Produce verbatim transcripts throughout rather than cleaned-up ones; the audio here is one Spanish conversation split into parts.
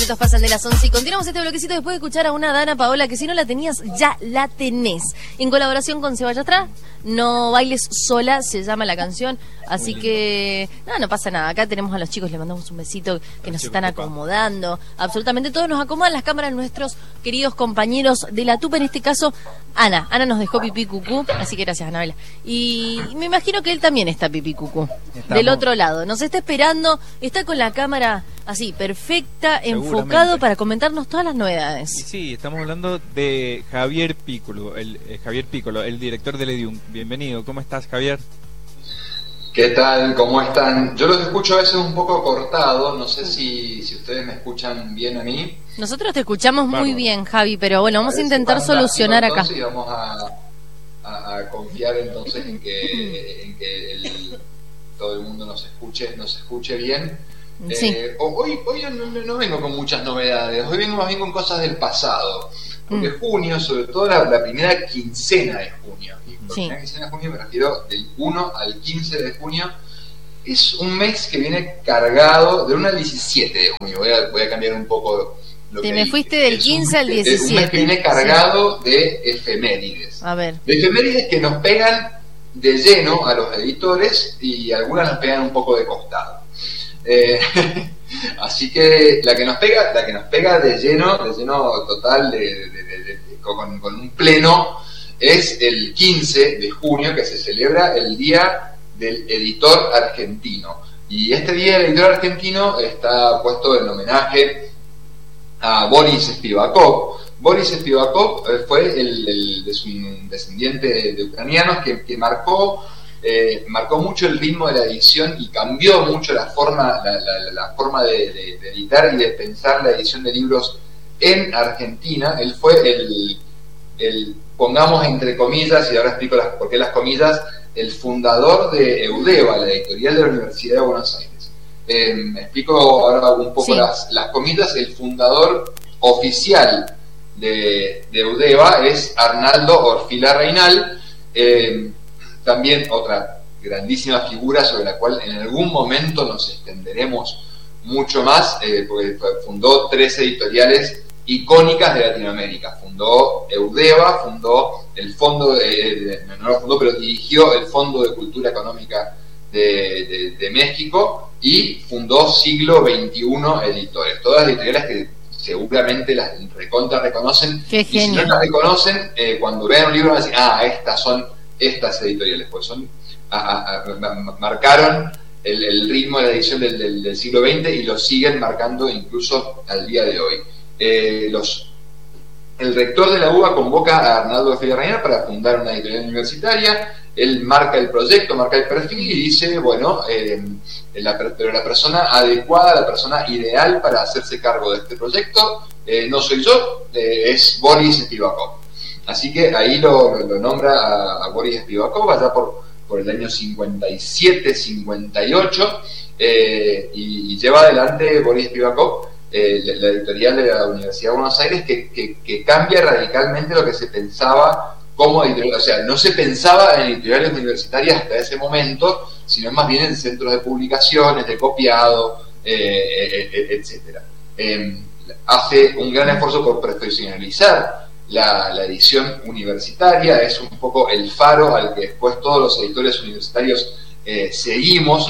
minutos pasan de las once y continuamos este bloquecito después de escuchar a una Dana Paola que si no la tenías, ya la tenés. En colaboración con Ceballos Atrás, No Bailes Sola se llama la canción. Así que, no, no pasa nada. Acá tenemos a los chicos, les mandamos un besito que nos están acomodando. Absolutamente todos nos acomodan las cámaras nuestros queridos compañeros de la tupa, en este caso, Ana. Ana nos dejó pipí cucú, así que gracias, Anabela. Y me imagino que él también está pipí cucú. Estamos del otro lado. Nos está esperando, está con la cámara así, perfecta, enfocado para comentarnos todas las novedades. Sí, estamos hablando de Javier Piccolo, el eh, Javier Piccolo, el director del Edium. Bienvenido, ¿cómo estás, Javier? ¿Qué tal? ¿Cómo están? Yo los escucho a veces un poco cortado, no sé si, si ustedes me escuchan bien a mí. Nosotros te escuchamos muy bien, Javi, pero bueno, vamos a intentar solucionar acá. Y vamos a, a, a confiar entonces en que, en que el, todo el mundo nos escuche, nos escuche bien. Sí. Eh, hoy hoy yo no, no vengo con muchas novedades, hoy vengo más bien con cosas del pasado, porque mm. junio, sobre todo la, la primera quincena de junio, y por sí. primera quincena de junio me refiero del uno al quince de junio, es un mes que viene cargado, del uno al diecisiete de junio, voy a, voy a cambiar un poco lo Te que me dije. fuiste del quince al diecisiete. Es un mes que viene cargado sí. de efemérides, a ver. de efemérides que nos pegan de lleno a los editores y algunas nos pegan un poco de costado. Eh, así que la que nos pega, la que nos pega de lleno, de lleno total, de, de, de, de, de, con, con un pleno, es el quince de junio, que se celebra el Día del Editor Argentino. Y este Día del Editor Argentino está puesto en homenaje a Boris Spivakov. Boris Spivakov fue el, el descendiente de, de ucranianos que, que marcó Eh, marcó mucho el ritmo de la edición y cambió mucho la forma la, la, la forma de, de, de editar y de pensar la edición de libros en Argentina. Él fue el, el pongamos entre comillas, y ahora explico las, por qué las comillas, el fundador de Eudeva, la editorial de la Universidad de Buenos Aires. Eh, me explico ahora un poco sí. las, las comillas. El fundador oficial de, de Eudeva es Arnaldo Orfila Reynal, eh, también otra grandísima figura sobre la cual en algún momento nos extenderemos mucho más, eh, porque fundó tres editoriales icónicas de Latinoamérica. Fundó Eudeva, fundó el Fondo, eh, no lo fundó, pero dirigió el Fondo de Cultura Económica de, de, de México, y fundó Siglo veintiuno Editores. Todas editoriales que seguramente las recontra reconocen. Qué y si no las reconocen, eh, cuando vean un libro van a decir, ah, estas son estas editoriales, pues son a, a, a, marcaron el, el ritmo de la edición del, del, del siglo veinte y lo siguen marcando incluso al día de hoy. Eh, los, el rector de la U B A convoca a Arnaldo Orfila Reynal para fundar una editorial universitaria. Él marca el proyecto, marca el perfil y dice, bueno, eh, la, pero la persona adecuada, la persona ideal para hacerse cargo de este proyecto eh, no soy yo, eh, es Boris Spivakov. Así que ahí lo, lo nombra a, a Boris Spivakov allá por, por el año cincuenta y siete, cincuenta y ocho, eh, y, y lleva adelante Boris Spivakov eh, la, la editorial de la Universidad de Buenos Aires, que, que, que cambia radicalmente lo que se pensaba como editorial. O sea, no se pensaba en editoriales universitarias hasta ese momento, sino más bien en centros de publicaciones, de copiado, eh, eh, etcétera. Eh, hace un gran esfuerzo por profesionalizar La, la edición universitaria, es un poco el faro al que después todos los editores universitarios eh, seguimos,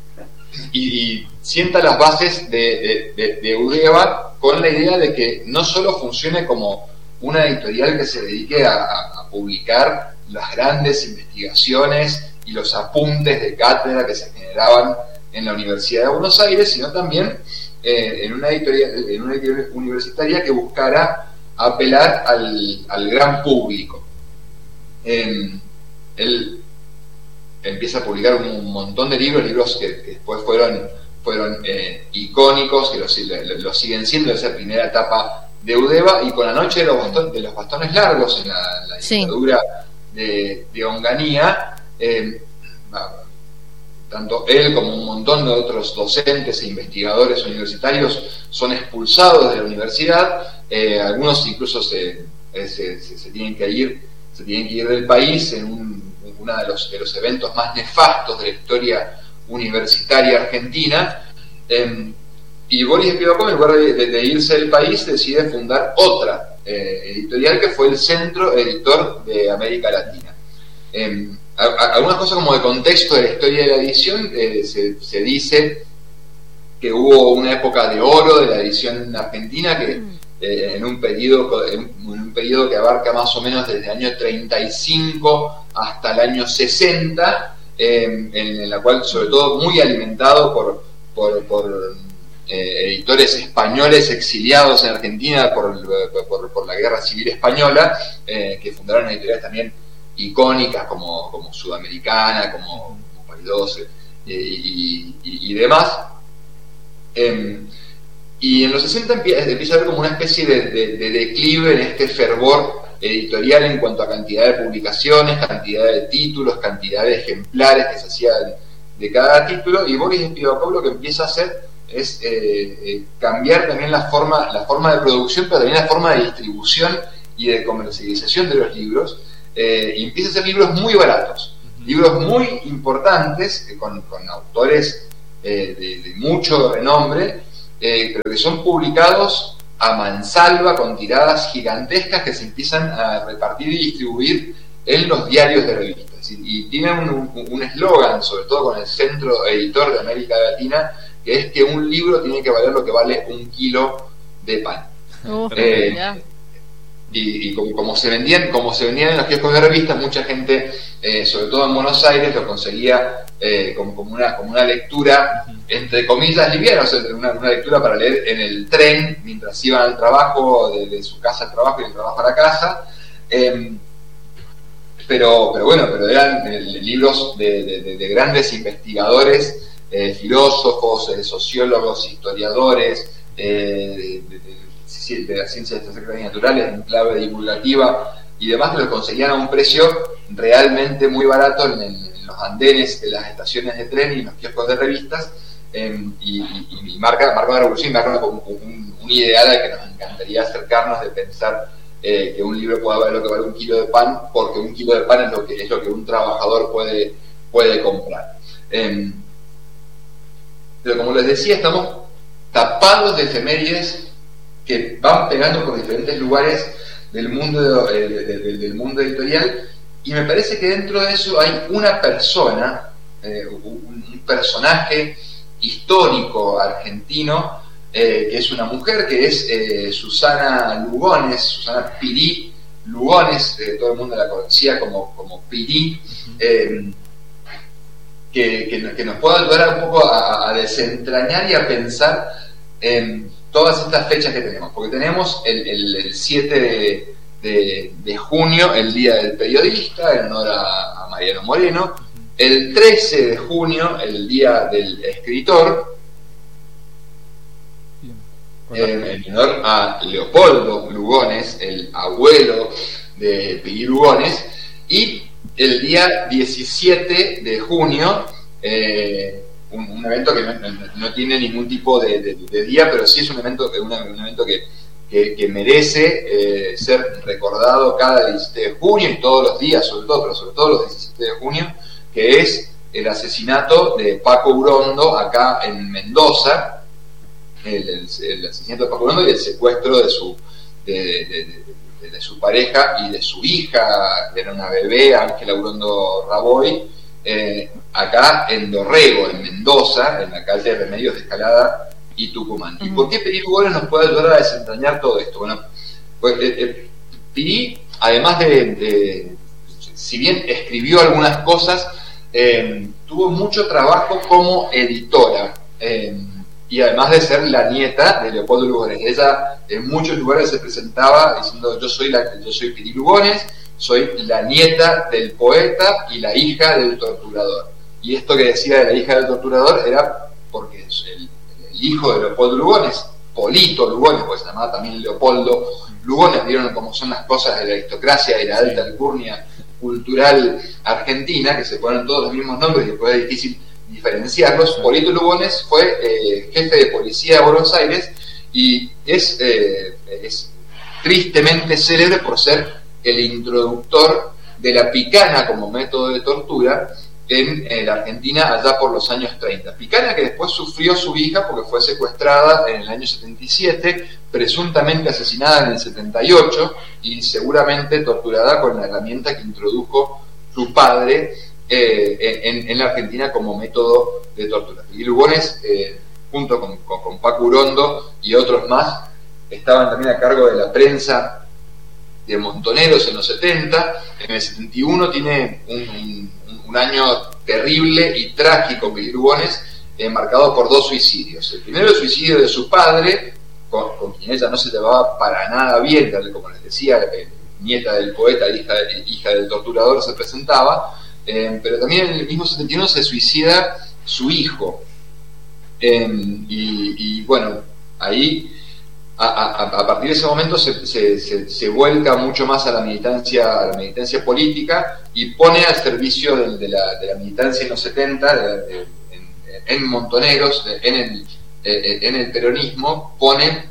y, y sienta las bases de, de, de, de Eudeva con la idea de que no solo funcione como una editorial que se dedique a, a publicar las grandes investigaciones y los apuntes de cátedra que se generaban en la Universidad de Buenos Aires, sino también eh, en, una editorial, en una editorial universitaria que buscara apelar al, al gran público. Eh, él empieza a publicar un, un montón de libros, libros que, que después fueron, fueron eh, icónicos, que lo, lo, lo siguen siendo de esa primera etapa de Eudeva, y con La Noche de los, baston, de los Bastones Largos, en la, la dictadura sí. de, de Onganía, eh, tanto él como un montón de otros docentes e investigadores universitarios son expulsados de la universidad. Eh, algunos incluso se, eh, se, se, se tienen que ir se tienen que ir del país en un, uno de los, de los eventos más nefastos de la historia universitaria argentina. Eh, y Boris Spivakov, en lugar de, de, de irse del país, decide fundar otra eh, editorial que fue el Centro Editor de América Latina. Eh, a, a, algunas cosas como de contexto de la historia de la edición, eh, se, se dice que hubo una época de oro de la edición argentina que eh, en un periodo en un periodo que abarca más o menos desde el año treinta y cinco hasta el año sesenta, eh, en, en la cual sobre todo muy alimentado por por, por eh, editores españoles exiliados en Argentina por, por, por la Guerra Civil Española, eh, que fundaron editoriales también icónicas como, como Sudamericana, como, como Paridós eh, y, y, y demás. Eh, y en los sesenta empieza, empieza a haber como una especie de, de, de declive en este fervor editorial en cuanto a cantidad de publicaciones, cantidad de títulos, cantidad de ejemplares que se hacían de cada título, y Boris Spivakov lo que empieza a hacer es eh, eh, cambiar también la forma, la forma de producción, pero también la forma de distribución y de comercialización de los libros, eh, y empieza a hacer libros muy baratos, libros muy importantes, eh, con, con autores eh, de, de mucho renombre, eh, pero que son publicados a mansalva, con tiradas gigantescas que se empiezan a repartir y distribuir en los diarios de revistas. Y, y tiene un eslogan, sobre todo con el Centro Editor de América Latina, que es que un libro tiene que valer lo que vale un kilo de pan. Uh, eh, y y como, como se vendían como se vendían en los kioscos de revistas, mucha gente, eh, sobre todo en Buenos Aires, lo conseguía eh, como, como, una, como una lectura, entre comillas, liviana, o sea, una, una lectura para leer en el tren mientras iban al trabajo, de, de su casa al trabajo y del trabajo a la casa. Eh, pero, pero bueno, pero eran eh, libros de, de, de grandes investigadores, eh, filósofos, eh, sociólogos, historiadores, eh, de, de, de las ciencias exactas y naturales en clave divulgativa y demás, que los conseguían a un precio realmente muy barato en, en los andenes de las estaciones de tren y en los kioscos de revistas, eh, y, y, y marca, marca una revolución, marca un, un, un ideal al que nos encantaría acercarnos, de pensar eh, que un libro pueda valer lo que vale un kilo de pan, porque un kilo de pan es lo que, es lo que un trabajador puede, puede comprar. Eh, pero como les decía, estamos tapados de efemérides que van pegando por diferentes lugares del mundo, de, de, de, del mundo editorial, y me parece que dentro de eso hay una persona, eh, un, un personaje histórico argentino, eh, que es una mujer, que es eh, Susana Lugones, Susana Pirí Lugones, eh, todo el mundo la conocía como, como Pirí, eh, que, que, que nos puede ayudar un poco a, a desentrañar y a pensar en todas estas fechas que tenemos, porque tenemos el, el, el siete de, de, de junio, el Día del Periodista, en honor a, a Mariano Moreno, el trece de junio, el Día del Escritor, en, en honor a Leopoldo Lugones, el abuelo de Pirí Lugones, y el día diecisiete de junio, eh, un, un evento que no, no, no tiene ningún tipo de, de, de día, pero sí es un evento, una, un evento que, que, que merece eh, ser recordado cada diecisiete de junio y todos los días, sobre todo, pero sobre todo los diecisiete de junio, que es el asesinato de Paco Urondo acá en Mendoza, el, el, el asesinato de Paco Urondo y el secuestro de su de, de, de, de, de su pareja y de su hija, que era una bebé, Ángela Urondo Raboy, eh, acá en Dorrego, en Mendoza, en la calle Remedios de Escalada y Tucumán. ¿Y por qué Pirí Lugones nos puede ayudar a desentrañar todo esto? Bueno, pues eh, eh, Pirí, además de, de, si bien escribió algunas cosas, eh, tuvo mucho trabajo como editora, eh, y además de ser la nieta de Leopoldo Lugones. Ella en muchos lugares se presentaba diciendo: yo soy la, yo soy Pirí Lugones, soy la nieta del poeta y la hija del torturador. Y esto que decía de la hija del torturador era porque el, el hijo de Leopoldo Lugones, Polito Lugones, pues se llamaba también Leopoldo Lugones, vieron cómo son las cosas de la aristocracia y la alta alcurnia cultural argentina, que se ponen todos los mismos nombres y después es difícil diferenciarlos. Polito Lugones fue eh, jefe de policía de Buenos Aires y es, eh, es tristemente célebre por ser el introductor de la picana como método de tortura en, en la Argentina allá por los años treinta. Picana, que después sufrió su hija porque fue secuestrada en el año setenta y siete, presuntamente asesinada en el setenta y ocho y seguramente torturada con la herramienta que introdujo su padre eh, en, en la Argentina como método de tortura. Y Lugones, eh, junto con, con, con Paco Urondo y otros más, estaban también a cargo de la prensa de Montoneros en los setenta. En el setenta y uno tiene un, un, un año terrible y trágico que Lugones, eh, marcado por dos suicidios. El primero, el suicidio de su padre, con, con quien ella no se llevaba para nada bien, como les decía, eh, nieta del poeta, hija, hija del torturador, se presentaba, eh, pero también en el mismo setenta y uno se suicida su hijo. Eh, y, y bueno, ahí a, a, a partir de ese momento se, se, se, se vuelca mucho más a la militancia, a la militancia política, y pone al servicio de, de, la, de la militancia en los setenta, de, de, en, en Montoneros, en el, en el peronismo, pone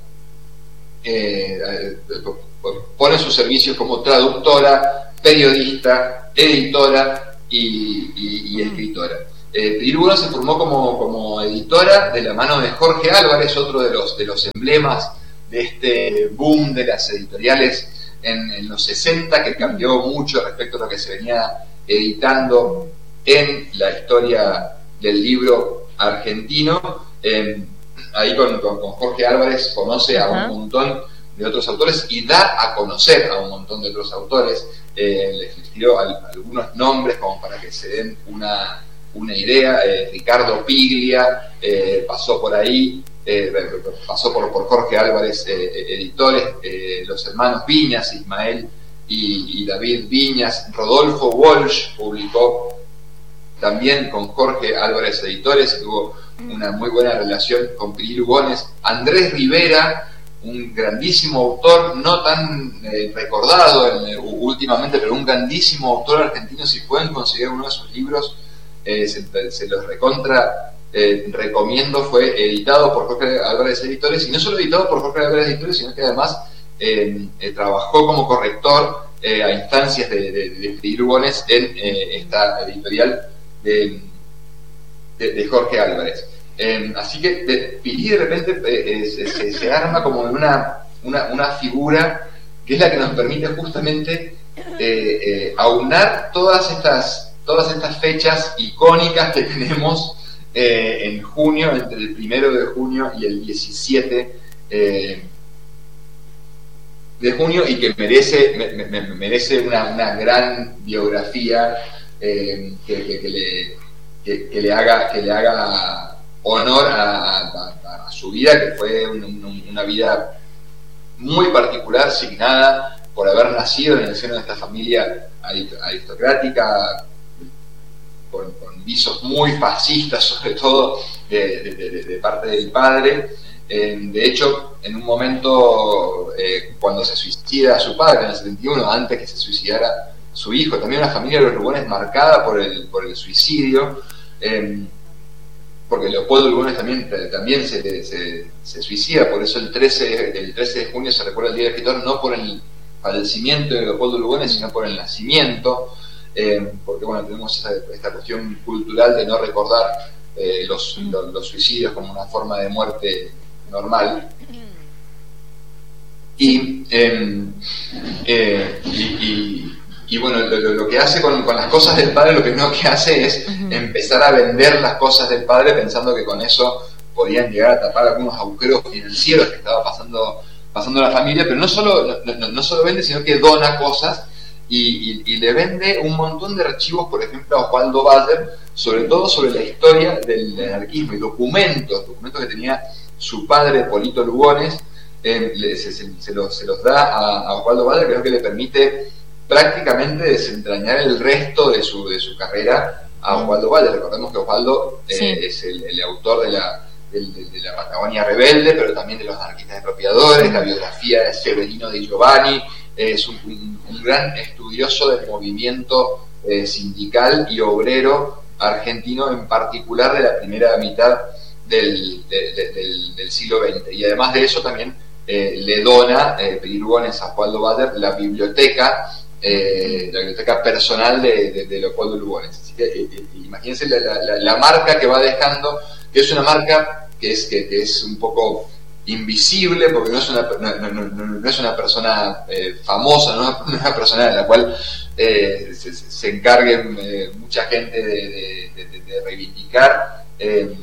eh, pone sus servicios como traductora, periodista, editora y, y, y escritora. Eh, Pirulo se formó como, como editora de la mano de Jorge Álvarez, otro de los, de los emblemas de este boom de las editoriales en, en los sesenta, que cambió mucho respecto a lo que se venía editando en la historia del libro argentino. Eh, ahí con, con, con Jorge Álvarez conoce a un montón de otros autores y da a conocer a un montón de otros autores. Eh, les escribió al, algunos nombres como para que se den una, una idea. eh, Ricardo Piglia eh, pasó por ahí, eh, pasó por, por Jorge Álvarez, eh, editores, eh, los hermanos Viñas, Ismael y, y David Viñas. Rodolfo Walsh publicó también con Jorge Álvarez Editores, tuvo una muy buena relación con Piri Lugones. Andrés Rivera, un grandísimo autor, no tan eh, recordado en, uh, últimamente, pero un grandísimo autor argentino. Si pueden conseguir uno de sus libros, eh, se, se los recontra eh, recomiendo. Fue editado por Jorge Álvarez Editores, y no solo editado por Jorge Álvarez Editores, sino que además eh, eh, trabajó como corrector eh, a instancias de, de, de Piri Lugones en eh, esta editorial de, de, de Jorge Álvarez. Eh, así que de, Piri de repente eh, se, se, se arma como una, una, una figura que es la que nos permite justamente eh, eh, aunar todas estas, todas estas fechas icónicas que tenemos eh, en junio, entre el primero de junio y el diecisiete eh, de junio, y que merece, me, me, merece una, una gran biografía eh, que, que, que, le, que, que le haga que le haga honor a, a, a su vida, que fue un, un, una vida muy particular, signada por haber nacido en el seno de esta familia aristocrática, con, con visos muy fascistas, sobre todo de, de, de, de parte del padre. Eh, de hecho, en un momento, eh, cuando se suicida su padre en el setenta y uno, antes que se suicidara su hijo, también una familia de los Lugones marcada por el, por el suicidio, eh, porque Leopoldo Lugones también, también se, se, se suicida. Por eso el trece, el trece de junio se recuerda el Día del Escritor, no por el fallecimiento de Leopoldo Lugones, sino por el nacimiento, eh, porque bueno, tenemos esta, esta cuestión cultural de no recordar eh, los, los, los suicidios como una forma de muerte normal. Y, eh, eh, y, y Y bueno, lo, lo que hace con, con las cosas del padre, lo primero que hace es uh-huh. empezar a vender las cosas del padre, pensando que con eso podían llegar a tapar algunos agujeros financieros que estaba pasando pasando la familia. Pero no solo no, no, no solo vende, sino que dona cosas y, y, y le vende un montón de archivos, por ejemplo, a Osvaldo Bayer, sobre todo sobre la historia del anarquismo, y documentos, documentos que tenía su padre, Polito Lugones. eh, le, se, se, se, los, se los da a, a Osvaldo Bayer, que es lo que le permite prácticamente desentrañar el resto de su, de su carrera a Osvaldo Bayer. Recordemos que Osvaldo eh, sí. es el, el autor de la, de, de, de la Patagonia Rebelde, pero también de los anarquistas expropiadores, la biografía de Severino Di Giovanni. Eh, es un, un, un gran estudioso del movimiento eh, sindical y obrero argentino, en particular de la primera mitad del, de, de, del, del siglo veinte. Y además de eso también eh, le dona eh, Piri Lugones a Osvaldo Bayer la biblioteca eh, la biblioteca personal de, de, de Leopoldo Lugones. Así que eh, eh, imagínense la, la, la marca que va dejando, que es una marca que es, que, que es un poco invisible, porque no es una, no, no, no, no es una persona eh, famosa, no es una persona de la cual eh, se, se encargue eh, mucha gente de, de, de, de reivindicar, eh,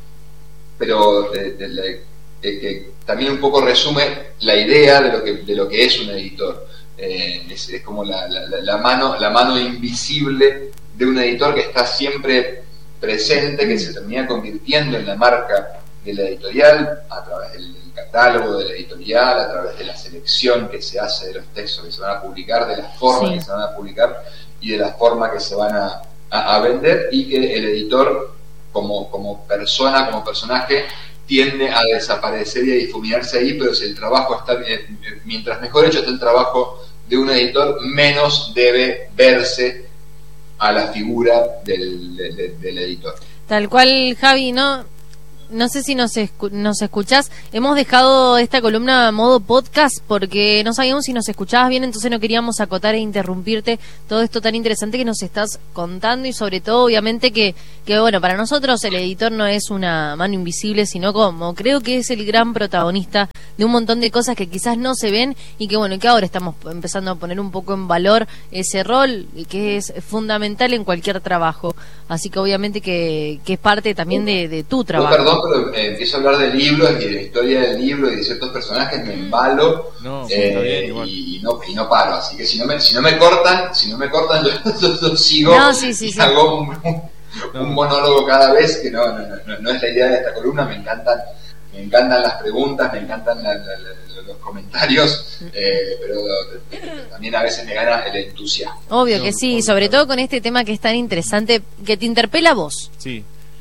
pero de, de, de, de, que también un poco resume la idea de lo que, de lo que es un editor. Eh, es, es como la, la, la, mano, la mano invisible de un editor que está siempre presente, que se termina convirtiendo en la marca de la editorial, a través del, del catálogo de la editorial, a través de la selección que se hace de los textos que se van a publicar, de las formas sí. que se van a publicar y de la forma que se van a, a, a vender, y que el editor como, como persona, como personaje, tiende a desaparecer y a difuminarse ahí, pero si el trabajo está, eh, mientras mejor hecho está el trabajo de un editor, menos debe verse a la figura del, de, de, del editor. Tal cual, Javi, ¿no? No sé si nos, escu nos escuchás. Hemos dejado esta columna a modo podcast porque no sabíamos si nos escuchabas bien, entonces no queríamos acotar e interrumpirte todo esto tan interesante que nos estás contando, y sobre todo, obviamente, que, que bueno, para nosotros el editor no es una mano invisible, sino como creo que es el gran protagonista de un montón de cosas que quizás no se ven y que bueno, que ahora estamos empezando a poner un poco en valor ese rol que es fundamental en cualquier trabajo. Así que obviamente que, que es parte también de, de tu trabajo. No, perdón, pero eh, empiezo a hablar de libros y de la historia del libro y de ciertos personajes, me embalo no, eh, bien, y, y, no, y no paro. Así que si no me, si no me cortan, si no me cortan, yo, yo, yo sigo no, sí, sí, y sí. hago un, un, no. un monólogo cada vez, que no, no, no, no es la idea de esta columna. Me encantan, me encantan las preguntas, me encantan la, la, la, los comentarios, eh, pero también a veces me gana el entusiasmo. Obvio que sí, sobre todo con este tema que es tan interesante, que te interpela a vos. Sí.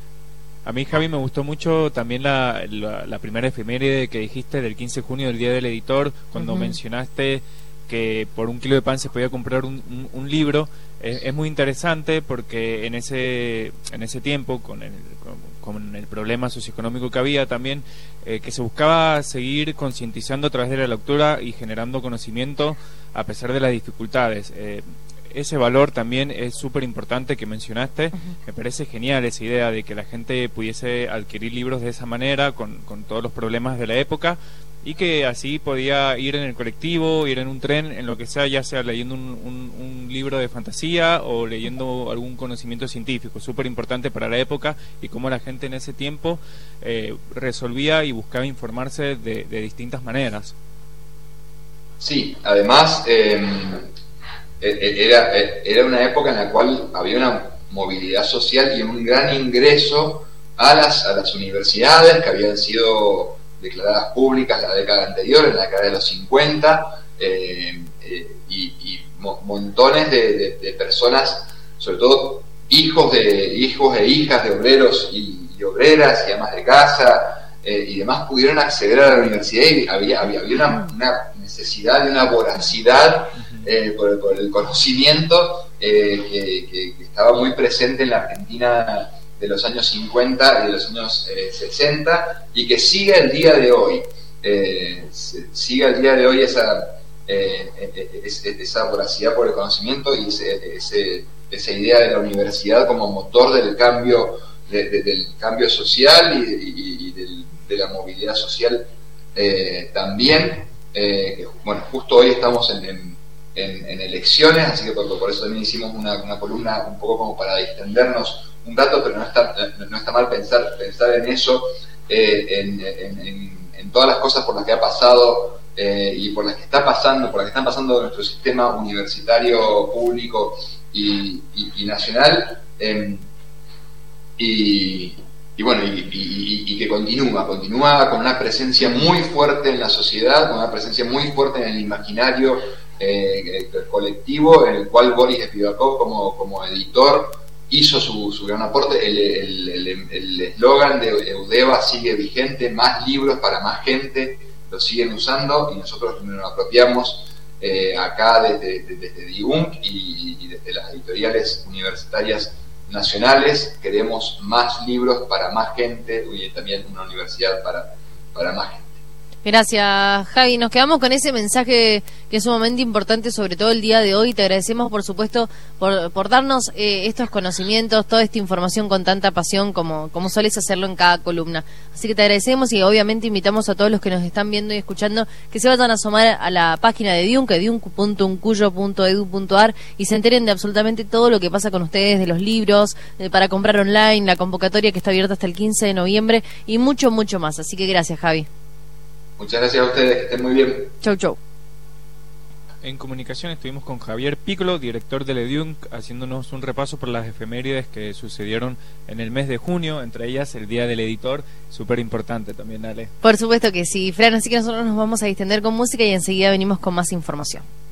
A mí, Javi, me gustó mucho también la, la, la primera efeméride que dijiste del quince de junio, del Día del Editor, cuando uh-huh. mencionaste que por un kilo de pan se podía comprar un, un, un libro. Es, es muy interesante porque en ese en ese tiempo, con el, con, con el problema socioeconómico que había también, eh, que se buscaba seguir concientizando a través de la lectura y generando conocimiento a pesar de las dificultades. Eh, ese valor también es súper importante que mencionaste. Uh-huh. Me parece genial esa idea de que la gente pudiese adquirir libros de esa manera, con, con todos los problemas de la época, y que así podía ir en el colectivo, ir en un tren, en lo que sea, ya sea leyendo un, un, un libro de fantasía o leyendo algún conocimiento científico. Súper importante para la época, y cómo la gente en ese tiempo eh, resolvía y buscaba informarse de, de distintas maneras. Sí, además eh, era, era una época en la cual había una movilidad social y un gran ingreso a las, a las universidades, que habían sido declaradas públicas la década anterior, en la década de los cincuenta, eh, eh, y, y mo montones de, de, de personas, sobre todo hijos de hijos e hijas de obreros y, y obreras y amas de casa eh, y demás, pudieron acceder a la universidad, y había, había, había una, una necesidad y una voracidad eh, por, por el conocimiento eh, que, que, que estaba muy presente en la Argentina de los años cincuenta y de los años eh, sesenta, y que sigue el día de hoy, eh, sigue el día de hoy esa, eh, es, esa voracidad por el conocimiento y ese, ese, esa idea de la universidad como motor del cambio, de, de, del cambio social y, y, y del, de la movilidad social eh, también, eh, que, bueno, justo hoy estamos en, en, en, en elecciones, así que por, por eso también hicimos una, una columna un poco como para distendernos un dato, pero no está, no está mal pensar, pensar en eso, eh, en, en, en, en todas las cosas por las que ha pasado eh, y por las que está pasando, por las que están pasando nuestro sistema universitario público y, y, y nacional, eh, y, y bueno, y, y, y que continúa, continúa con una presencia muy fuerte en la sociedad, con una presencia muy fuerte en el imaginario eh, colectivo, en el cual Boris Spivakov como, como editor hizo su, su gran aporte. El eslogan de Eudeva sigue vigente: más libros para más gente, lo siguen usando, y nosotros nos apropiamos eh, acá desde, desde, desde DIUNC y, y desde las editoriales universitarias nacionales. Queremos más libros para más gente, y también una universidad para, para más gente. Gracias, Javi. Nos quedamos con ese mensaje que es sumamente importante, sobre todo el día de hoy. Te agradecemos, por supuesto, por, por darnos eh, estos conocimientos, toda esta información con tanta pasión como, como sueles hacerlo en cada columna. Así que te agradecemos y obviamente invitamos a todos los que nos están viendo y escuchando que se vayan a asomar a la página de D I U N, que es diun punto uncuyo punto edu punto ar, y se enteren de absolutamente todo lo que pasa con ustedes, de los libros, eh, para comprar online, la convocatoria que está abierta hasta el quince de noviembre y mucho, mucho más. Así que gracias, Javi. Muchas gracias a ustedes, que estén muy bien. Chau, chau. En comunicación estuvimos con Javier Piccolo, director de D I U N, haciéndonos un repaso por las efemérides que sucedieron en el mes de junio, entre ellas el Día del Editor, súper importante también, Ale. Por supuesto que sí, Fran, así que nosotros nos vamos a distender con música y enseguida venimos con más información.